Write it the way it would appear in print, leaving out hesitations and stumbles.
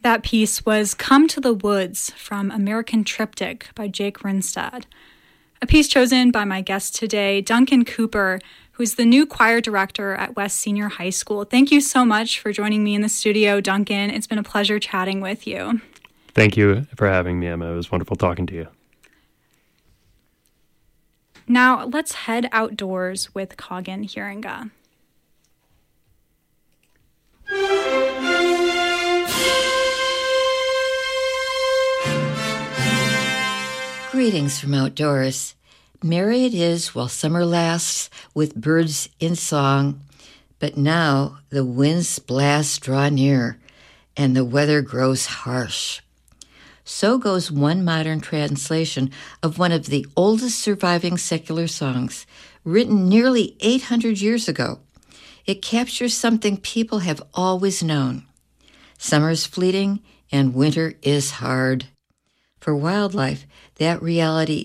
That piece was Come to the Woods from American Triptych by Jake Rinstad, a piece chosen by my guest today, Duncan Cooper, who's the new choir director at West Senior High School. Thank you so much for joining me in the studio, Duncan. It's been a pleasure chatting with you. Thank you for having me, Emma. It was wonderful talking to you. Now, let's head outdoors with Coggan Hiringa. Greetings from outdoors. Merry it is while summer lasts with birds in song, but now the wind's blasts draw near and the weather grows harsh. So goes one modern translation of one of the oldest surviving secular songs, written nearly 800 years ago. It captures something people have always known. Summer's fleeting and winter is hard. For wildlife, that reality